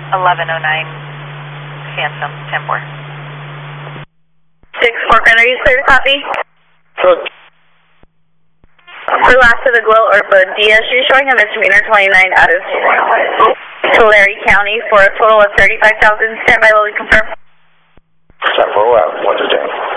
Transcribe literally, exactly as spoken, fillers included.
eleven oh nine Phantom, ten four. six four, are you clear to copy? Good. For last of the Glow Orpa, D S G showing a misdemeanor twenty-nine out of Tulare County for a total of thirty-five thousand. Stand by while we confirm. ten four, one two ten.